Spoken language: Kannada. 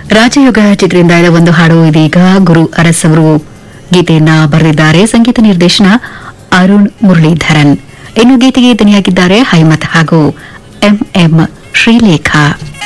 ರಾಜಯೋಗ ಚಿತ್ರದಿಂದ ಒಂದು ಹಾಡು ಇದೀಗ ಗುರು ಅರಸ್ ಅವರು ಗೀತೆಯನ್ನ ಬರೆದಿದ್ದಾರೆ. ಸಂಗೀತ ನಿರ್ದೇಶನ ಅರುಣ್ ಮುರಳೀಧರನ್. ಇನ್ನು ಗೀತೆಗೆ ದನಿಯಾಗಿದ್ದಾರೆ ಹೈಮತ್ ಹಾಗೂ ಎಂಎಂ ಶ್ರೀಲೇಖಾ.